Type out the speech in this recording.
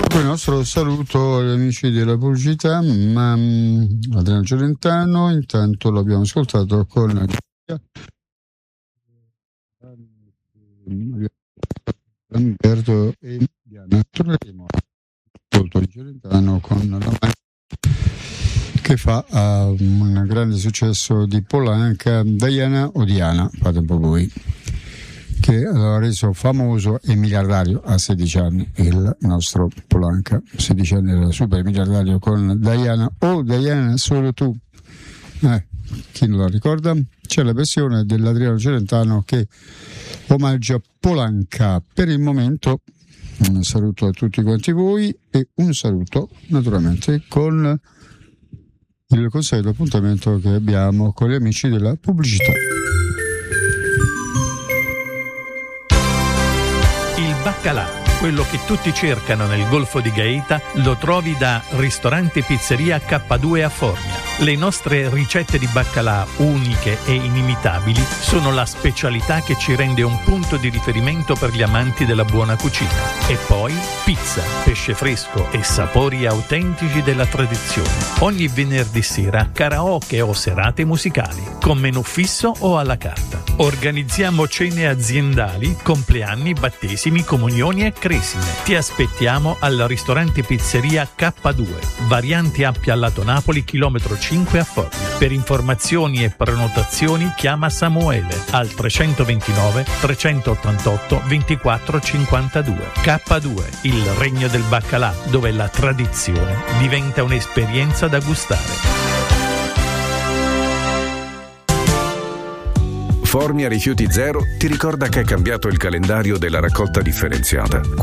Il nostro saluto agli amici della pubblicità, Adriano Celentano. Intanto l'abbiamo ascoltato con Lamberto e Diana. Torneremo ascolto di Celentano con la mano che fa un grande successo di Polanca, Diana o Diana, fate un po' voi, che ha reso famoso e miliardario a 16 anni il nostro Polanca. 16 anni era super miliardario con Diana o Diana solo tu. Chi non la ricorda? C'è la versione dell'Adriano Celentano che omaggia Polanca. Per il momento un saluto a tutti quanti voi e un saluto naturalmente con il consueto appuntamento che abbiamo con gli amici della pubblicità. Il baccalà, quello che tutti cercano nel Golfo di Gaeta, lo trovi da Ristorante Pizzeria K2 a Formia. Le nostre ricette di baccalà, uniche e inimitabili, sono la specialità che ci rende un punto di riferimento per gli amanti della buona cucina. E poi pizza, pesce fresco e sapori autentici della tradizione. Ogni venerdì sera karaoke o serate musicali, con menù fisso o alla carta. Organizziamo cene aziendali, compleanni, battesimi, comunioni e cresime. Ti aspettiamo al ristorante Pizzeria K2, variante Appia Lato Napoli, chilometro 5 a Formia. Per informazioni e prenotazioni chiama Samuele al 329 388 24 52. K2, il regno del baccalà, dove la tradizione diventa un'esperienza da gustare. Formia Rifiuti Zero ti ricorda che è cambiato il calendario della raccolta differenziata.